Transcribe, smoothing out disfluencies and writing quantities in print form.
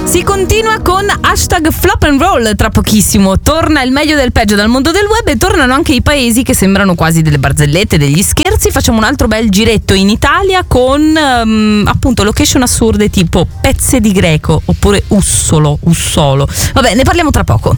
Si continua con hashtag flop and roll. Tra pochissimo torna il meglio del peggio dal mondo del web e tornano anche i paesi che sembrano quasi delle barzellette, degli scherzi. Facciamo un altro bel giretto in Italia con appunto location assurde tipo Pezze di Greco oppure Ussolo. Vabbè, ne parliamo tra poco.